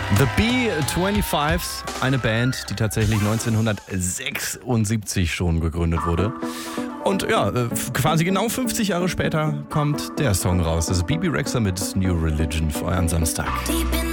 The B-25s, eine Band, die tatsächlich 1976 schon gegründet wurde. Und ja, quasi genau 50 Jahre später kommt der Song raus. Das ist Bebe Rexha mit New Religion für euren Samstag. Deep in